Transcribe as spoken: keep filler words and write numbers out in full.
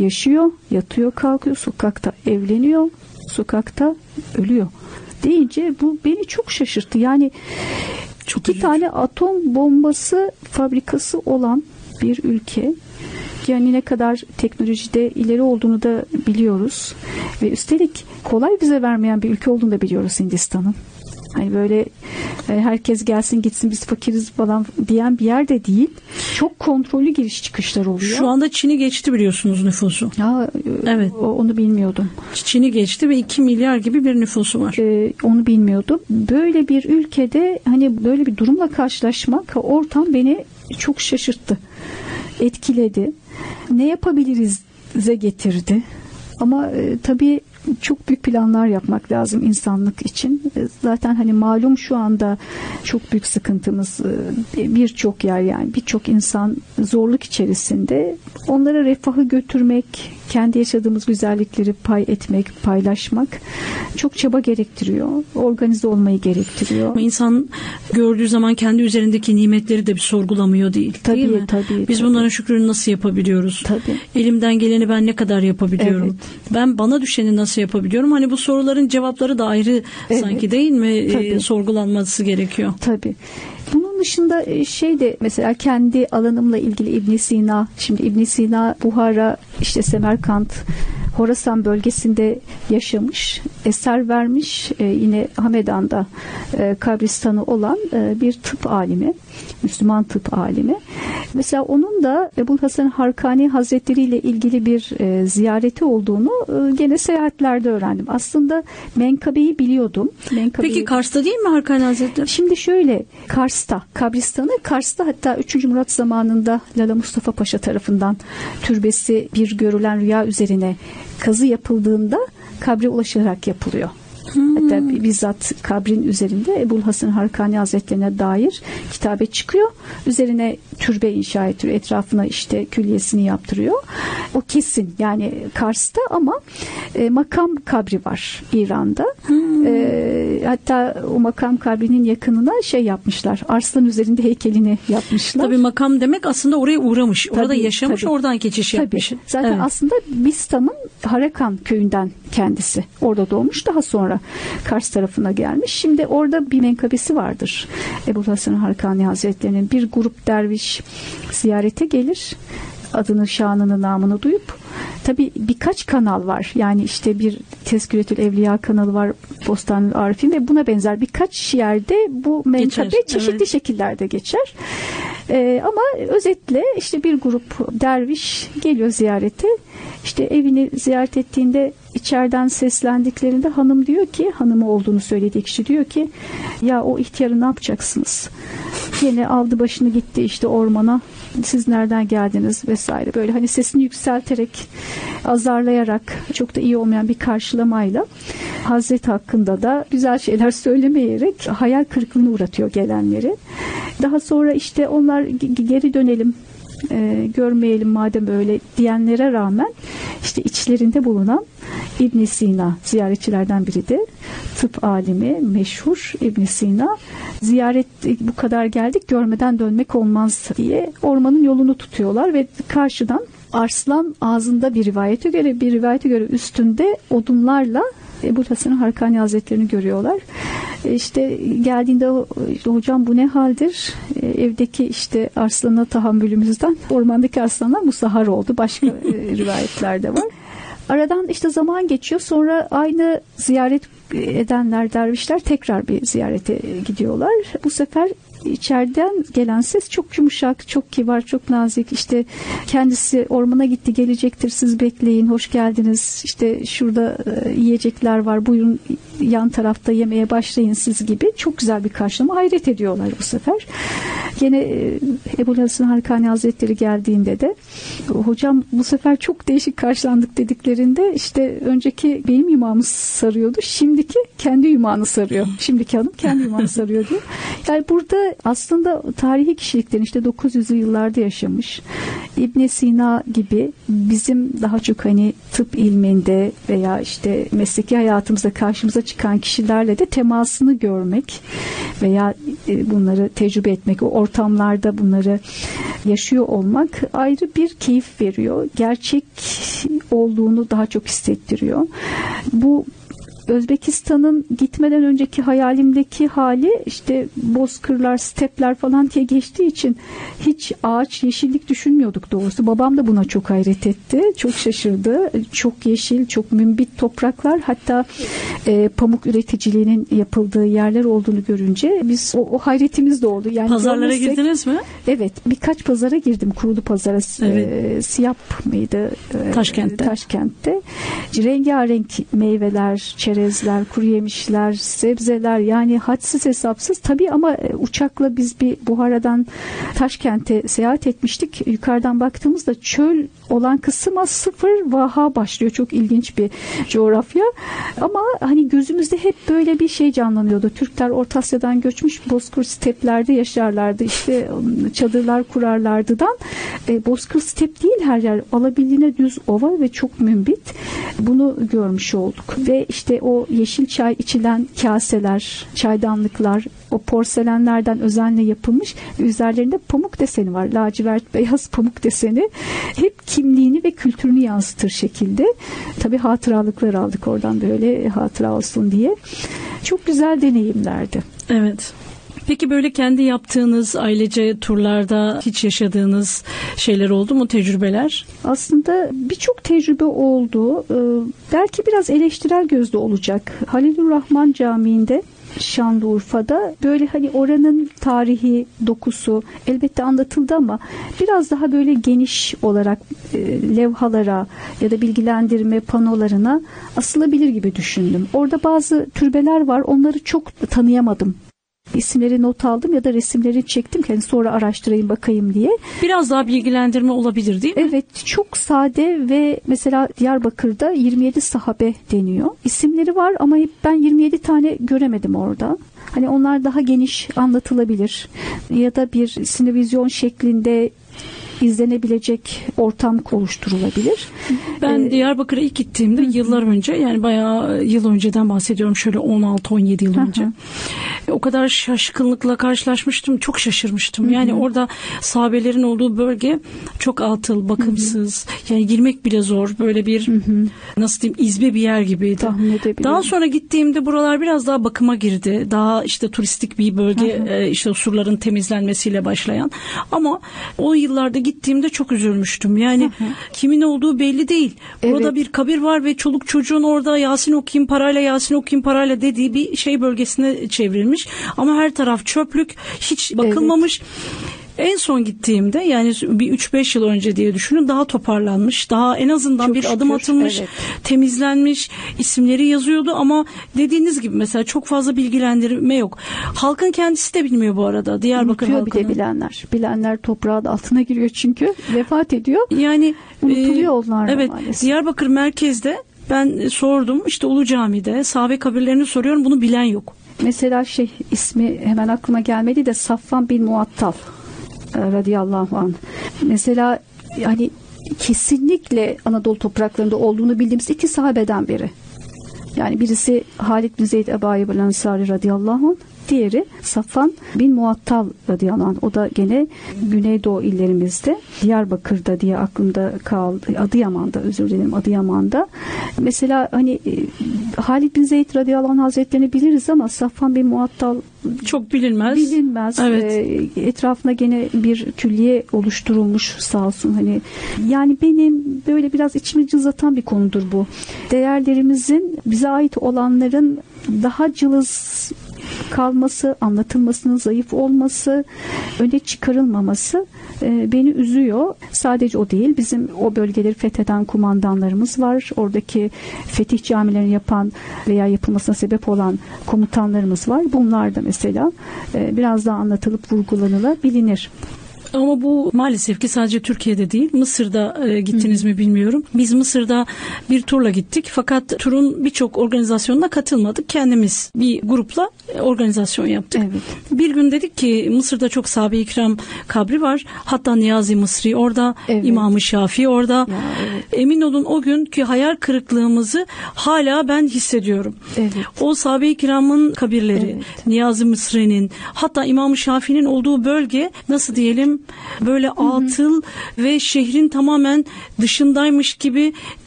yaşıyor, yatıyor, kalkıyor, sokakta evleniyor, sokakta ölüyor deyince bu beni çok şaşırttı. Yani çok iki üzücü. Tane atom bombası fabrikası olan bir ülke. Yani ne kadar teknolojide ileri olduğunu da biliyoruz. Ve üstelik kolay vize vermeyen bir ülke olduğunu da biliyoruz Hindistan'ın. Hani böyle herkes gelsin gitsin biz fakiriz falan diyen bir yer de değil. Çok kontrollü giriş çıkışlar oluyor. Şu anda Çin'i geçti biliyorsunuz nüfusu. Ya, evet. Onu bilmiyordum. Çin'i geçti ve iki milyar gibi bir nüfusu var. Ee, onu bilmiyordum. Böyle bir ülkede hani böyle bir durumla karşılaşmak, ortam beni çok şaşırttı. Etkiledi. Ne yapabiliriz'e getirdi. Ama e, tabii çok büyük planlar yapmak lazım insanlık için. Zaten hani malum şu anda çok büyük sıkıntımız, birçok yer yani birçok insan zorluk içerisinde. Onlara refahı götürmek, kendi yaşadığımız güzellikleri pay etmek, paylaşmak çok çaba gerektiriyor. Organize olmayı gerektiriyor. Ama insan gördüğü zaman kendi üzerindeki nimetleri de bir sorgulamıyor değil. Tabii, değil mi? Tabii, Biz tabii. bunların şükrünü nasıl yapabiliyoruz? Tabii. Elimden geleni ben ne kadar yapabiliyorum? Evet. Ben bana düşeni nasıl yapabiliyorum? Hani bu soruların cevapları da ayrı evet. sanki değil mi? Ee, sorgulanması gerekiyor. Tabii. Bunun dışında şey de mesela kendi alanımla ilgili İbn Sina, şimdi İbn Sina Buhara, işte Semerkant, Horasan bölgesinde yaşamış, eser vermiş. Ee, yine Hamedan'da e, kabristanı olan e, bir tıp alimi, Müslüman tıp alimi. Mesela onun da Ebu Hasan Harkani Hazretleri ile ilgili bir e, ziyareti olduğunu e, gene seyahatlerde öğrendim. Aslında menkabeyi biliyordum. Menkabeyi... Peki Kars'ta değil mi Harkani Hazretleri? Şimdi şöyle, Kars'ta, kabristanı Kars'ta, hatta üçüncü Murat zamanında Lala Mustafa Paşa tarafından türbesi bir görülen rüya üzerine kazı yapıldığında kabre ulaşarak yapılıyor. Hmm. Hatta bizzat kabrin üzerinde Ebu Hasan Harkani Hazretlerine dair kitabe çıkıyor. Üzerine türbe inşa ettiriyor. Etrafına işte külliyesini yaptırıyor. O kesin. Yani Kars'ta ama e, makam kabri var İran'da. Hmm. E, hatta o makam kabrinin yakınına şey yapmışlar. Arslan üzerinde heykelini yapmışlar. Tabii makam demek aslında oraya uğramış. Tabii, orada yaşamış, tabii. Oradan geçiş tabii. yapmış. Zaten evet. Aslında Bistam'ın Harakan köyünden kendisi. Orada doğmuş. Daha sonra Kars tarafına gelmiş. Şimdi orada bir menkabesi vardır. Ebu Hasan Harkani Hazretleri'nin bir grup derviş ziyarete gelir. Adını, şanını, namını duyup, tabii birkaç kanal var. Yani işte bir Tezküretül Evliya kanalı var, Bostanül Arifin ve buna benzer birkaç yerde bu menkabe geçer, çeşitli evet. şekillerde geçer. Ee, ama özetle işte bir grup derviş geliyor ziyarete. İşte evini ziyaret ettiğinde içeriden seslendiklerinde hanım diyor ki, hanımı olduğunu söylediği kişi diyor ki, ya o ihtiyarı ne yapacaksınız? Yine aldı başını gitti işte ormana. Siz nereden geldiniz vesaire, böyle hani sesini yükselterek, azarlayarak, çok da iyi olmayan bir karşılamayla Hazret hakkında da güzel şeyler söylemeyerek hayal kırıklığına uğratıyor gelenleri. Daha sonra işte onlar geri dönelim, e, görmeyelim madem öyle diyenlere rağmen işte içlerinde bulunan İbn Sina, ziyaretçilerden biri de tıp alimi meşhur İbn Sina, ziyaret bu kadar geldik, görmeden dönmek olmaz diye ormanın yolunu tutuyorlar ve karşıdan Arslan ağzında bir rivayete göre bir rivayete göre üstünde odunlarla Ebu Hasan Harkani Hazretlerini görüyorlar. İşte geldiğinde işte, hocam bu ne haldir? Evdeki işte arslana tahammülümüzden ormandaki arslanlar musahhar oldu. Başka rivayetlerde var. Aradan işte zaman geçiyor. Sonra aynı ziyaret edenler, dervişler tekrar bir ziyarete gidiyorlar. Bu sefer içeriden gelen ses çok yumuşak, çok kibar, çok nazik. İşte kendisi ormana gitti, gelecektir, siz bekleyin, hoş geldiniz. İşte şurada yiyecekler var, buyurun yan tarafta yemeye başlayın siz gibi. Çok güzel bir karşılama, hayret ediyorlar bu sefer. Gene Ebu Hasan Harkani Hazretleri geldiğinde de hocam bu sefer çok değişik karşılandık dediklerinde işte önceki benim yumağımı sarıyordu, şimdiki kendi yumağını sarıyor. Şimdiki hanım kendi yumağını sarıyor diyor. Yani burada aslında tarihi kişiliklerin işte dokuz yüzlü yıllarda yaşamış İbn Sina gibi bizim daha çok hani tıp ilminde veya işte mesleki hayatımızda karşımıza çıkan kişilerle de temasını görmek veya bunları tecrübe etmek, o ortamlarda bunları yaşıyor olmak ayrı bir keyif veriyor. Gerçek olduğunu daha çok hissettiriyor. Bu Özbekistan'ın gitmeden önceki hayalimdeki hali işte bozkırlar, stepler falan diye geçtiği için hiç ağaç, yeşillik düşünmüyorduk doğrusu. Babam da buna çok hayret etti. Çok şaşırdı. Çok yeşil, çok mümbit topraklar. Hatta e, pamuk üreticiliğinin yapıldığı yerler olduğunu görünce biz o, o hayretimiz de oldu. Yani pazarlara görmesek, girdiniz mi? Evet. Birkaç pazara girdim. Kurulu pazara. Evet. E, Siyap mıydı? E, Taşkent'te. Taşkent'te. Rengarenk meyveler, çerezler, kuru yemişler, sebzeler, yani hadsiz hesapsız. Tabii ama uçakla biz bir Buhara'dan Taşkent'e seyahat etmiştik. Yukarıdan baktığımızda çöl olan kısma sıfır vaha başlıyor. Çok ilginç bir coğrafya. Ama hani gözümüzde hep böyle bir şey canlanıyordu. Türkler Orta Asya'dan göçmüş, bozkır steplerde yaşarlardı. İşte çadırlar kurarlardıdan. E, bozkır step değil her yer. Alabildiğine düz ova ve çok mümbit. Bunu görmüş olduk. Ve işte o yeşil çay içilen kaseler, çaydanlıklar, o porselenlerden özenle yapılmış, üzerlerinde pamuk deseni var. Lacivert beyaz pamuk deseni. Hep kimliğini ve kültürünü yansıtır şekilde. Tabii hatıralıklar aldık oradan, böyle hatıra olsun diye. Çok güzel deneyimlerdi. Evet. Peki böyle kendi yaptığınız ailece turlarda hiç yaşadığınız şeyler oldu mu, tecrübeler? Aslında birçok tecrübe oldu. Ee, belki biraz eleştirel gözde olacak. Halilurrahman Camii'nde Şanlıurfa'da böyle hani oranın tarihi dokusu elbette anlatıldı ama biraz daha böyle geniş olarak e, levhalara ya da bilgilendirme panolarına asılabilir gibi düşündüm. Orada bazı türbeler var, onları çok tanıyamadım. İsimleri not aldım ya da resimleri çektim ki hani sonra araştırayım bakayım diye. Biraz daha bilgilendirme olabilir değil mi? Evet, çok sade ve mesela Diyarbakır'da yirmi yedi sahabe deniyor. İsimleri var ama hep ben yirmi yedi tane göremedim orada. Hani onlar daha geniş anlatılabilir ya da bir sinevizyon şeklinde izlenebilecek ortam oluşturulabilir. Ben ee, Diyarbakır'a ilk gittiğimde yıllar önce, yani bayağı yıl önceden bahsediyorum, şöyle on altı on yedi yıl önce. O kadar şaşkınlıkla karşılaşmıştım, çok şaşırmıştım. Hı-hı. Yani orada sahabelerin olduğu bölge çok atıl, bakımsız. Hı-hı. Yani girmek bile zor. Böyle bir Hı-hı. nasıl diyeyim, izbe bir yer gibiydi. Daha sonra gittiğimde buralar biraz daha bakıma girdi. Daha işte turistik bir bölge, e, işte surların temizlenmesiyle başlayan. Ama o yıllarda gittiğimde çok üzülmüştüm. Yani hı hı. kimin olduğu belli değil. Orada evet. bir kabir var ve çoluk çocuğun orada Yasin okuyayım parayla, Yasin okuyayım parayla dediği bir şey bölgesine çevrilmiş. Ama her taraf çöplük, hiç bakılmamış. Evet. En son gittiğimde, yani bir üç beş yıl önce diye düşünün, daha toparlanmış, daha en azından çok bir şükür, adım atılmış, evet. temizlenmiş, isimleri yazıyordu ama dediğiniz gibi mesela çok fazla bilgilendirme yok. Halkın kendisi de bilmiyor bu arada, Diyarbakır unutuyor halkının. Bir de bilenler. Bilenler toprağın altına giriyor çünkü vefat ediyor. Yani unutuluyor onlar evet, maalesef. Diyarbakır merkezde ben sordum, işte Ulu Cami'de sahabe kabirlerini soruyorum, bunu bilen yok. Mesela şey, ismi hemen aklıma gelmedi de Safvan bin Muattal radıyallahu anh. Mesela yani kesinlikle Anadolu topraklarında olduğunu bildiğimiz iki sahabeden biri. Yani birisi Halid bin Zeyd Ebu Eyyub el-Ensari radıyallahu anh, diğeri Safvan bin Muattal radıyallahu anh. O da gene Güneydoğu illerimizde, Diyarbakır'da diye aklımda kaldı. Adıyaman'da, özür dilerim, Adıyaman'da. Mesela hani Halid bin Zeyd radıyallahu anh hazretlerini biliriz ama Safvan bin Muattal çok bilinmez. Bilinmez. Evet. E, etrafına gene bir külliye oluşturulmuş sağ olsun. Hani yani benim böyle biraz içimi cızlatan bir konudur bu. Değerlerimizin, bize ait olanların daha cılız kalması, anlatılmasının zayıf olması, öne çıkarılmaması e, beni üzüyor. Sadece o değil, bizim o bölgeleri fetheden kumandanlarımız var. Oradaki fetih camilerini yapan veya yapılmasına sebep olan komutanlarımız var. Bunlar da mesela e, biraz daha anlatılıp vurgulanılabilir. Ama bu maalesef ki sadece Türkiye'de değil, Mısır'da e, gittiniz Hı. mi bilmiyorum. Biz Mısır'da bir turla gittik fakat turun birçok organizasyonuna katılmadık. Kendimiz bir grupla organizasyon yaptık. Evet. Bir gün dedik ki Mısır'da çok sahabe-i kiram kabri var. Hatta Niyazi Mısri orada, evet. İmam-ı Şafii orada. Ya, evet. Emin olun o günkü hayal kırıklığımızı hala ben hissediyorum. Evet. O sahabe-i kiramın kabirleri, evet. Niyazi Mısri'nin, hatta İmam-ı Şafii'nin olduğu bölge, nasıl diyelim, böyle atıl, hı hı. ve şehrin tamamen dışındaymış gibi